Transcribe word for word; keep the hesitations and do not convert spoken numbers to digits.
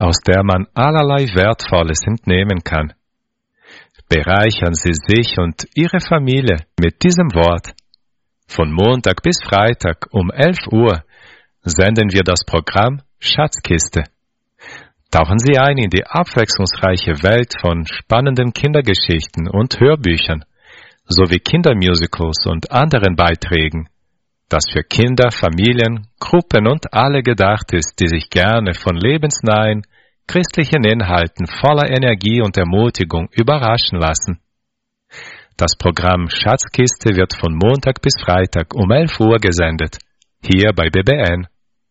aus der man allerlei Wertvolles entnehmen kann. Bereichern Sie sich und Ihre Familie mit diesem Wort. Von Montag bis Freitag um elf Uhr senden wir das Programm Schatzkiste. Tauchen Sie ein in die abwechslungsreiche Welt von spannenden Kindergeschichten und Hörbüchern, sowie Kindermusicals und anderen Beiträgen, das für Kinder, Familien, Gruppen und alle gedacht ist, die sich gerne von lebensnahen, christlichen Inhalten voller Energie und Ermutigung überraschen lassen. Das Programm Schatzkiste wird von Montag bis Freitag um elf Uhr gesendet, hier bei B B N.